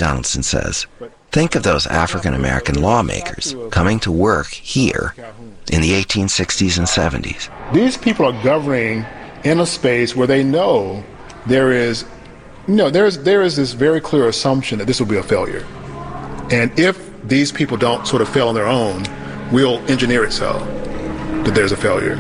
Donaldson says, think of those African-American lawmakers coming to work here in the 1860s and 70s. These people are governing in a space where they know there is this very clear assumption that this will be a failure. And if these people don't sort of fail on their own, we'll engineer it so that there's a failure.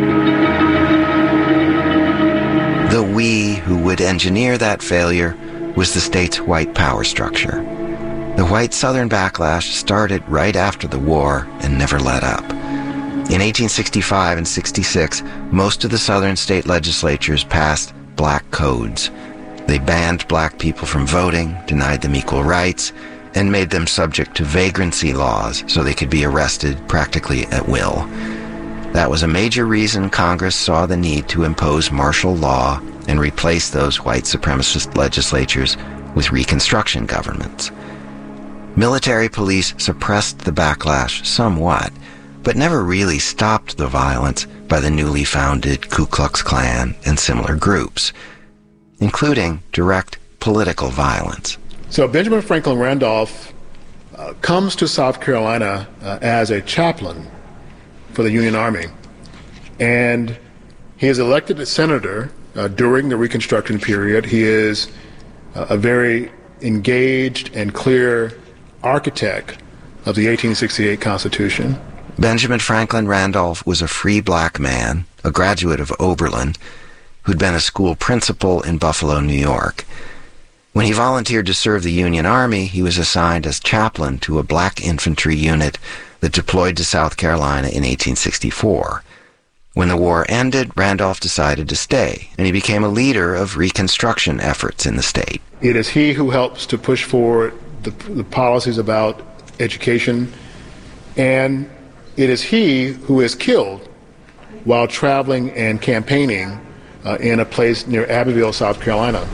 The we who would engineer that failure was the state's white power structure. The white Southern backlash started right after the war and never let up. In 1865 and 66, most of the Southern state legislatures passed black codes. They banned black people from voting, denied them equal rights, and made them subject to vagrancy laws so they could be arrested practically at will. That was a major reason Congress saw the need to impose martial law and replace those white supremacist legislatures with Reconstruction governments. Military police suppressed the backlash somewhat, but never really stopped the violence by the newly founded Ku Klux Klan and similar groups, including direct political violence. So Benjamin Franklin Randolph comes to South Carolina as a chaplain for the Union Army, and he is elected as senator during the Reconstruction period. He is a very engaged and clear architect of the 1868 Constitution. Benjamin Franklin Randolph was a free black man, a graduate of Oberlin, who'd been a school principal in Buffalo, New York. When he volunteered to serve the Union Army, he was assigned as chaplain to a black infantry unit that deployed to South Carolina in 1864. When the war ended, Randolph decided to stay, and he became a leader of Reconstruction efforts in the state. It is he who helps to push forward the policies about education, and it is he who is killed while traveling and campaigning in a place near Abbeville, South Carolina.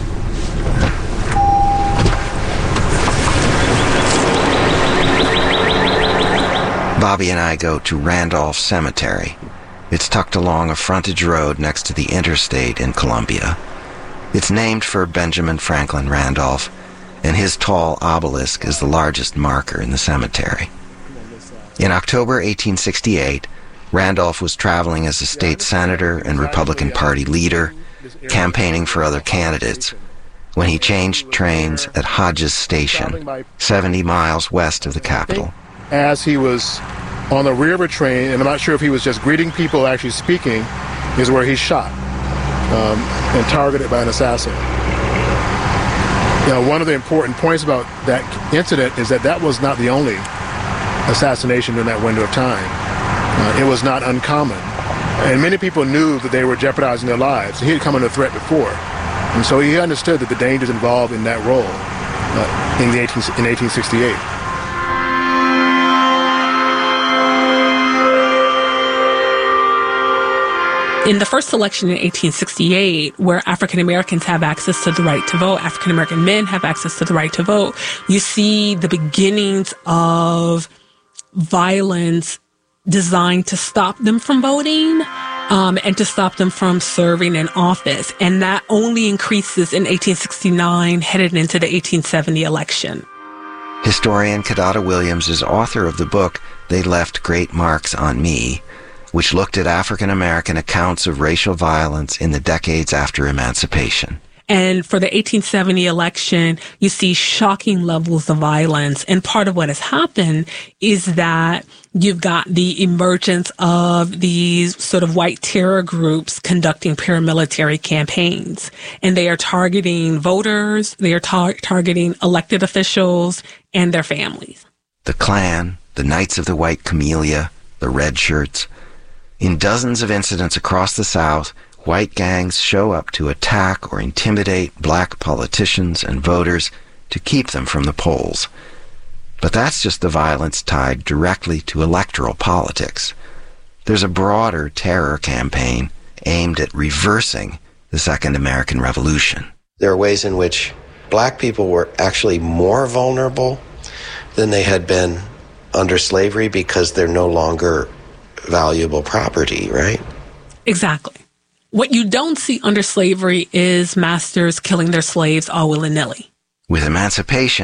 Bobby and I go to Randolph Cemetery. It's tucked along a frontage road next to the interstate in Columbia. It's named for Benjamin Franklin Randolph, and his tall obelisk is the largest marker in the cemetery. In October 1868, Randolph was traveling as a state senator and Republican Party leader, campaigning for other candidates, when he changed trains at Hodges Station, 70 miles west of the capital. As he was on the rear of a train, and I'm not sure if he was just greeting people or actually speaking, is where he's shot and targeted by an assassin. Now, one of the important points about that incident is that that was not the only assassination in that window of time. It was not uncommon. And many people knew that they were jeopardizing their lives. He had come under threat before. And so he understood that the dangers involved in that role in 1868. In the first election in 1868, where African Americans have access to the right to vote, African American men have access to the right to vote, you see the beginnings of violence designed to stop them from voting and to stop them from serving in office. And that only increases in 1869, headed into the 1870 election. Historian Kidada Williams is author of the book, They Left Great Marks on Me, which looked at African American accounts of racial violence in the decades after emancipation. And for the 1870 election, you see shocking levels of violence. And part of what has happened is that you've got the emergence of these sort of white terror groups conducting paramilitary campaigns. And they are targeting voters, they are targeting elected officials and their families. The Klan, the Knights of the White Camellia, the Red Shirts. In dozens of incidents across the South, white gangs show up to attack or intimidate black politicians and voters to keep them from the polls. But that's just the violence tied directly to electoral politics. There's a broader terror campaign aimed at reversing the Second American Revolution. There are ways in which black people were actually more vulnerable than they had been under slavery because they're no longer valuable property, right? Exactly. What you don't see under slavery is masters killing their slaves all willy-nilly. With emancipation,